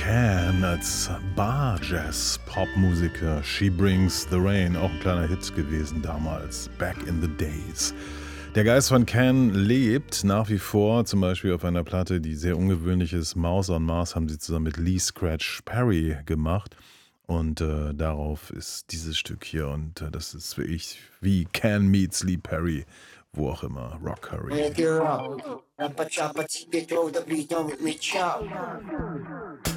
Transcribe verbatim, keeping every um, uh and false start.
Can als Bar-Jazz-Popmusiker. She Brings the Rain, auch ein kleiner Hit gewesen damals, back in the days. Der Geist von Can lebt nach wie vor, zum Beispiel auf einer Platte, die sehr ungewöhnlich ist. Mouse on Mars haben sie zusammen mit Lee Scratch Perry gemacht. Und äh, darauf ist dieses Stück hier. Und äh, das ist wie ich, wie Can meets Lee Perry, wo auch immer, Rock Curry. Wake her up. Rappa choppa, keep it throw the beat on with me chop.